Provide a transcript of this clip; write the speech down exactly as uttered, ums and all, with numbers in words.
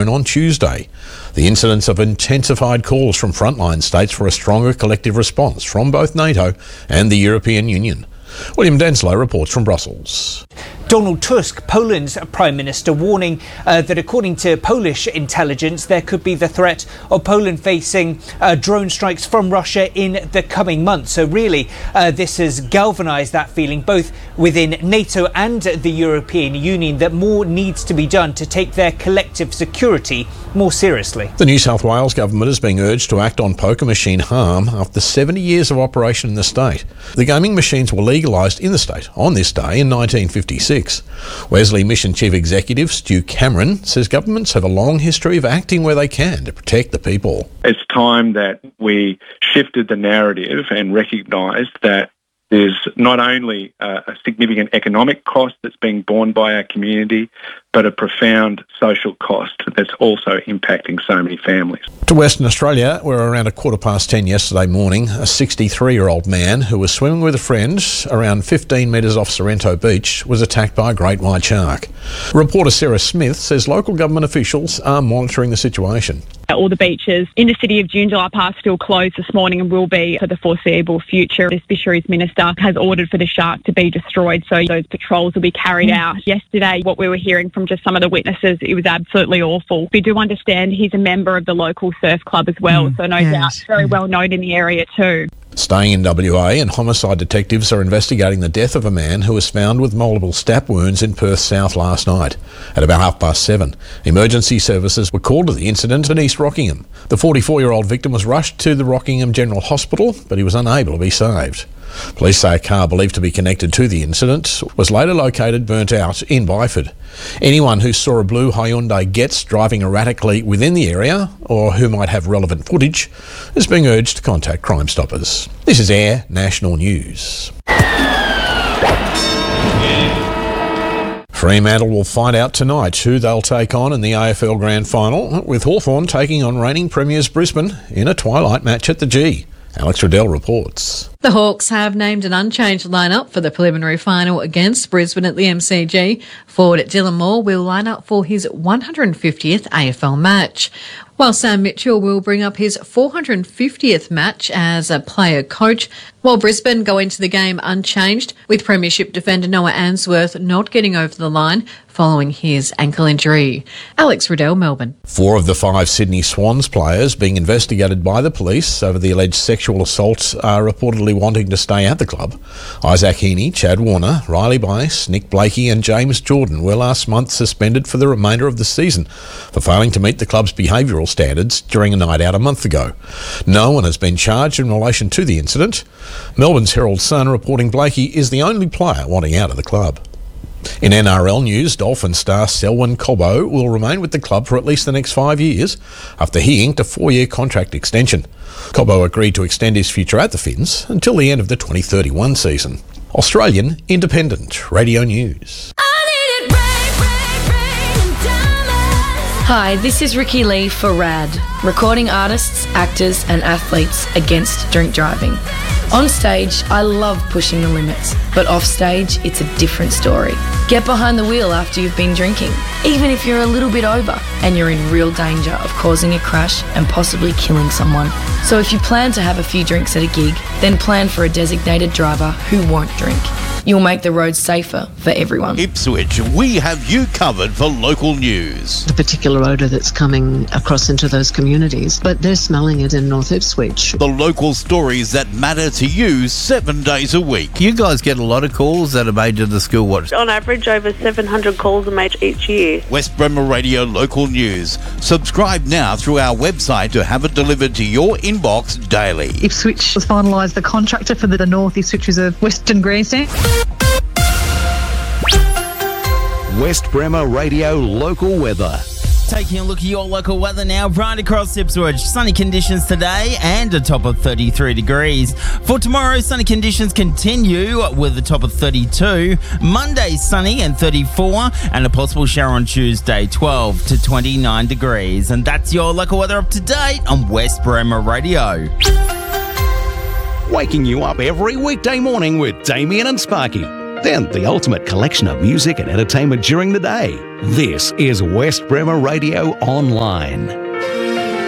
on Tuesday. The incidents have intensified calls from frontline states for a stronger collective response from both NATO and the European Union. William Denslow reports from Brussels. Donald Tusk, Poland's Prime Minister, warning uh, that according to Polish intelligence, there could be the threat of Poland facing uh, drone strikes from Russia in the coming months. So really, uh, this has galvanised that feeling both within NATO and the European Union that more needs to be done to take their collective security more seriously. The New South Wales government is being urged to act on poker machine harm after seventy years of operation in the state. The gaming machines were legalised in the state on this day in nineteen fifty-six. Wesley Mission Chief Executive Stu Cameron says governments have a long history of acting where they can to protect the people. It's time that we shifted the narrative and recognised that there's not only a significant economic cost that's being borne by our community, but a profound social cost that's also impacting so many families. To Western Australia, where around a quarter past ten yesterday morning, a sixty-three-year-old man who was swimming with a friend around fifteen metres off Sorrento Beach was attacked by a great white shark. Reporter Sarah Smith says local government officials are monitoring the situation. All the beaches in the city of Joondalup are still closed this morning and will be for the foreseeable future. The Fisheries Minister has ordered for the shark to be destroyed, so those patrols will be carried mm. out. Yesterday, what we were hearing from just some of the witnesses, it was absolutely awful. We do understand he's a member of the local surf club as well, mm. so no yes. doubt very well known in the area too. Staying in W A, and homicide detectives are investigating the death of a man who was found with multiple stab wounds in Perth South last night at about half past seven. Emergency services were called to the incident in East Rockingham. The forty-four-year-old victim was rushed to the Rockingham General Hospital, but he was unable to be saved. Police say a car believed to be connected to the incident was later located burnt out in Byford. Anyone who saw a blue Hyundai Getz driving erratically within the area or who might have relevant footage is being urged to contact Crime Stoppers. This is Air National News. Fremantle will find out tonight who they'll take on in the A F L Grand Final, with Hawthorn taking on reigning premiers Brisbane in a twilight match at the G. Alex Riddell reports. The Hawks have named an unchanged lineup for the preliminary final against Brisbane at the M C G. Forward Dylan Moore will line up for his one hundred fiftieth A F L match, while Sam Mitchell will bring up his four hundred fiftieth match as a player coach, while Brisbane go into the game unchanged, with Premiership defender Noah Answorth not getting over the line following his ankle injury. Alex Riddell, Melbourne. Four of the five Sydney Swans players being investigated by the police over the alleged sexual assaults are reportedly wanting to stay at the club. Isaac Heaney, Chad Warner, Riley Bice, Nick Blakey and James Jordan were last month suspended for the remainder of the season for failing to meet the club's behavioural standards during a night out a month ago. No one has been charged in relation to the incident. Melbourne's Herald Sun reporting Blakey is the only player wanting out of the club. In N R L news, Dolphin star Selwyn Cobbo will remain with the club for at least the next five years after he inked a four-year contract extension. Cobbo agreed to extend his future at the Finns until the end of the twenty thirty-one season. Australian Independent Radio News. Hi, this is Ricky Lee for RAD, recording artists, actors and athletes against drink driving. On stage, I love pushing the limits, but off stage, it's a different story. Get behind the wheel after you've been drinking, even if you're a little bit over and you're in real danger of causing a crash and possibly killing someone. So if you plan to have a few drinks at a gig, then plan for a designated driver who won't drink. You'll make the roads safer for everyone. Ipswich, we have you covered for local news. The particular odour that's coming across into those communities, but they're smelling it in North Ipswich. The local stories that matter to you seven days a week. You guys get a lot of calls that are made to the school watch. On average, over seven hundred calls are made each year. West Bremer Radio Local News. Subscribe now through our website to have it delivered to your inbox daily. Ipswich has finalised the contractor for the North Ipswich Reserve Western Grandstand. West Bremer Radio Local Weather. Taking a look at your local weather now, right across Ipswich. Sunny conditions today and a top of thirty-three degrees. For tomorrow, sunny conditions continue with a top of thirty-two. Monday, sunny and thirty-four, and a possible shower on Tuesday, twelve to twenty-nine degrees. And that's your local weather up to date on West Bremer Radio. Waking you up every weekday morning with Damien and Sparky. then the ultimate collection of music and entertainment during the day. This is West Bremer Radio Online.